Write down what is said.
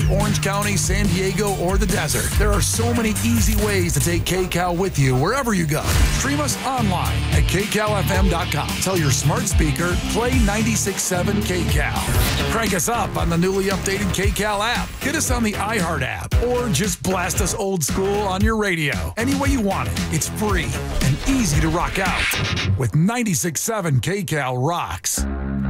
Orange County, San Diego, or the desert, there are so many easy ways to take KCAL with you wherever you go. Stream us online at kcalfm.com. Tell your smart speaker, play 96.7 KCAL. Crank us up on the newly updated KCAL app. Get us on the iHeart app, or just blast us old school on your radio. Any way you want it, it's free and easy to rock out with 96.7 KCAL rocks.